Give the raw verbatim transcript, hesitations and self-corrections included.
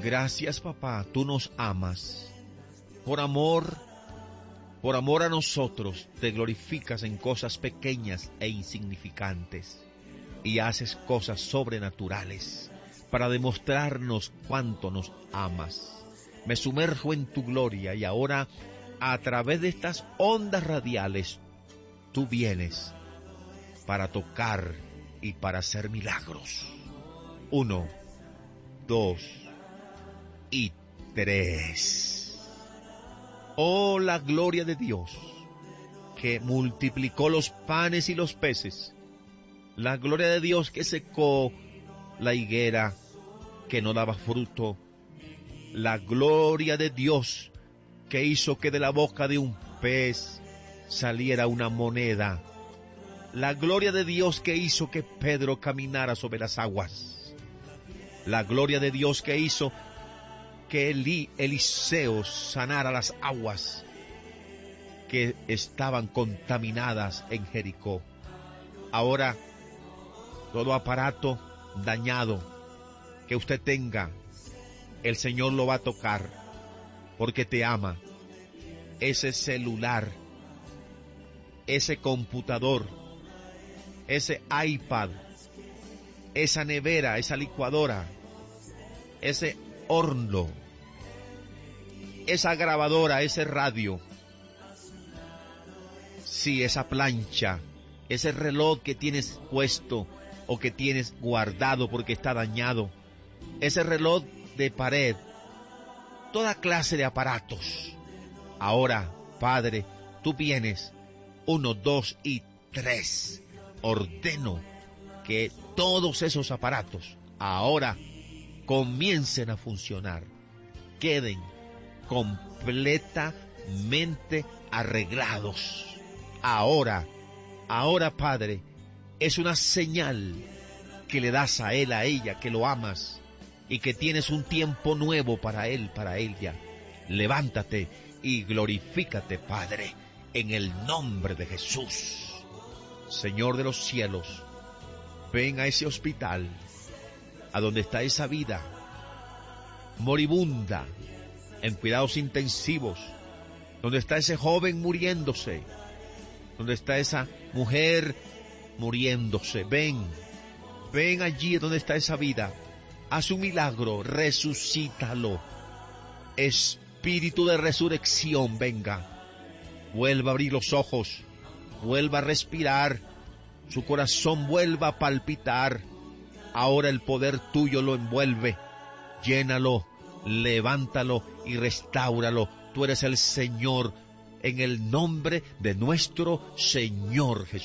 Gracias, papá, tú nos amas. Por amor, por amor a nosotros, te glorificas en cosas pequeñas e insignificantes y haces cosas sobrenaturales para demostrarnos cuánto nos amas. Me sumerjo en tu gloria y ahora, a través de estas ondas radiales, tú vienes para tocar y para hacer milagros. Uno, dos y tres. Oh, la gloria de Dios, que multiplicó los panes y los peces. La gloria de Dios que secó la higuera que no daba fruto. La gloria de Dios que hizo que de la boca de un pez saliera una moneda. La gloria de Dios que hizo que Pedro caminara sobre las aguas. La gloria de Dios que hizo que Elí, Eliseo sanara las aguas que estaban contaminadas en Jericó. Ahora, todo aparato dañado que usted tenga, el Señor lo va a tocar porque te ama. Ese celular, ese computador, ese iPad, esa nevera, esa licuadora, ese horno, esa grabadora, ese radio, sí, esa plancha, ese reloj que tienes puesto o que tienes guardado porque está dañado, ese reloj de pared, toda clase de aparatos. Ahora, Padre, tú vienes, uno, dos y tres. Ordeno que todos esos aparatos ahora comiencen a funcionar, queden completamente arreglados. Ahora, ahora, Padre, es una señal que le das a él, a ella, que lo amas y que tienes un tiempo nuevo para él, para ella. Levántate y glorifícate, Padre, en el nombre de Jesús. Señor de los cielos, ven a ese hospital, a donde está esa vida moribunda, en cuidados intensivos, donde está ese joven muriéndose, donde está esa mujer muriéndose. Ven, ven allí donde está esa vida, haz un milagro, resucítalo. Espíritu de resurrección, venga, vuelva a abrir los ojos, vuelva a respirar, su corazón vuelva a palpitar. Ahora el poder tuyo lo envuelve, llénalo, levántalo y restáuralo. Tú eres el Señor, en el nombre de nuestro Señor Jesús.